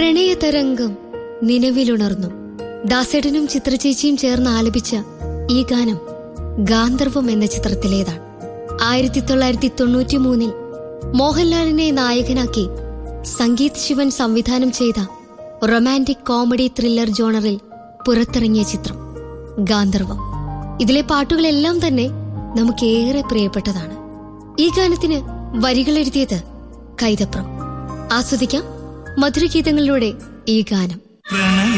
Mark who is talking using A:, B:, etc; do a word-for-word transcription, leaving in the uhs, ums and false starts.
A: പ്രണയതരംഗം നിലവിലുണർന്നു. ദാസേട്ടനും ചിത്രചേച്ചിയും ചേർന്ന് ആലപിച്ച ഈ ഗാനം ഗാന്ധർവം എന്ന ചിത്രത്തിലേതാണ്. ആയിരത്തി തൊള്ളായിരത്തി തൊണ്ണൂറ്റി മൂന്നിൽ മോഹൻലാലിനെ നായകനാക്കി സംഗീത് ശിവൻ സംവിധാനം ചെയ്ത റൊമാന്റിക് കോമഡി ത്രില്ലർ ജോണറിൽ പുറത്തിറങ്ങിയ ചിത്രം ഗാന്ധർവം. ഇതിലെ പാട്ടുകളെല്ലാം തന്നെ നമുക്കേറെ പ്രിയപ്പെട്ടതാണ്. ഈ ഗാനത്തിന് വരികൾ എഴുതിയത് കൈതപ്രം. ആസ്വദിക്കാം മധുരഗീതങ്ങളിലൂടെ ഈ ഗാനം.